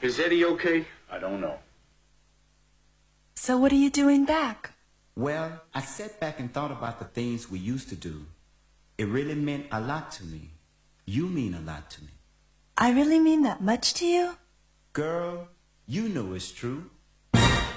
Is Eddie okay? I don't know. So what are you doing back? Well, I sat back and thought about the things we used to do. It really meant a lot to me. You mean a lot to me. I really mean that much to you? Girl, you know it's true.